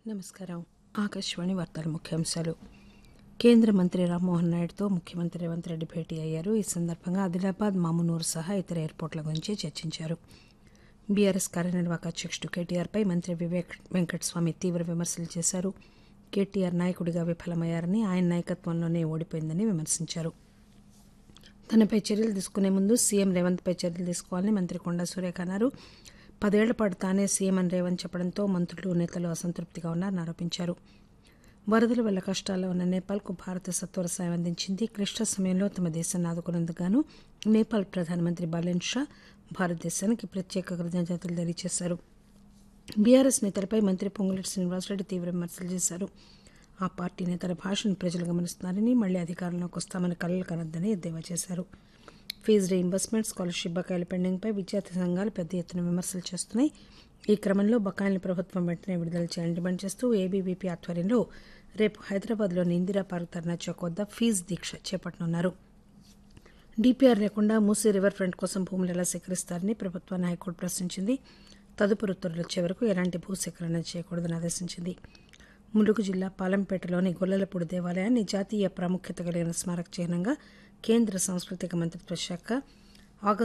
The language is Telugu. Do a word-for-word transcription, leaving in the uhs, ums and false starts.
నమస్కారం. ఆకాశవాణి వార్తల ముఖ్యాంశాలు. కేంద్ర మంత్రి రామ్మోహన్ నాయుడుతో ముఖ్యమంత్రి రేవంత్ రెడ్డి భేటీ అయ్యారు. ఈ సందర్భంగా ఆదిలాబాద్, మామునూరు సహా ఇతర ఎయిర్పోర్టుల గురించి చర్చించారు. బీఆర్ఎస్ కార్యనిర్వాహక అధ్యక్షుడు కేటీఆర్పై మంత్రి వివేక్ వెంకటస్వామి తీవ్ర విమర్శలు చేశారు. కేటీఆర్ నాయకుడిగా విఫలమయ్యారని, ఆయన నాయకత్వంలోనే ఓడిపోయిందని విమర్శించారు. తనపై చర్యలు తీసుకునే ముందు సీఎం రేవంత్పై చర్యలు తీసుకోవాలని మంత్రి కొండా సురేఖ అన్నారు. పదేళ్ల పాటు తానే సీఎం అని రేవంత్ చెప్పడంతో మంత్రులు, నేతలు అసంతృప్తిగా ఉన్నారని ఆరోపించారు. వరదల వల్ల కష్టాల్లో ఉన్న నేపాల్కు భారత్ సత్వర సాయం అందించింది. క్లిష్ట సమయంలో తమ దేశాన్ని ఆదుకున్నందుకు గాను నేపాల్ ప్రధానమంత్రి బాలెన్ షా భారతదేశానికి ప్రత్యేక కృతజ్ఞతలు తెలియజేశారు. బీఆర్ఎస్ నేతలపై మంత్రి పొంగులేటి శ్రీనివాసరెడ్డి తీవ్ర విమర్శలు చేశారు. ఆ పార్టీ నేతల భాషను ప్రజలు గమనిస్తున్నారని, మళ్లీ అధికారంలోకి వస్తామని కలలు కనొద్దని ఎద్దేవా చేశారు. ఫీజు రీయింబర్స్మెంట్, స్కాలర్షిప్ బకాయిల పెండింగ్పై విద్యార్థి సంఘాలు పెద్ద ఎత్తున విమర్శలు చేస్తున్నాయి. ఈ క్రమంలో బకాయిలను ప్రభుత్వం వెంటనే విడుదల చేయాలని డిమాండ్ చేస్తూ ఏబీవీపీ ఆధ్వర్యంలో రేపు హైదరాబాద్లోని ఇందిరా పార్క్ ధర్నా చౌక్ వద్ద ఫీజు దీక్ష చేపట్టనున్నారు. డీపీఆర్ లేకుండా మూసీ రివర్ ఫ్రంట్ కోసం భూములు ఎలా సేకరిస్తారని ప్రభుత్వాన్ని హైకోర్టు ప్రశ్నించింది. తదుపరి ఉత్తర్వులు వచ్చే వరకు ఎలాంటి భూసేకరణ చేయకూడదని ఆదేశించింది. ములుగు జిల్లా పాలంపేటలోని గొల్లలపూడి దేవాలయాన్ని జాతీయ ప్రాముఖ్యత కలిగిన స్మారక చిహ్నంగా కేంద్ర సాంస్కృతిక మంత్రిత్వ శాఖ ఆగస్టు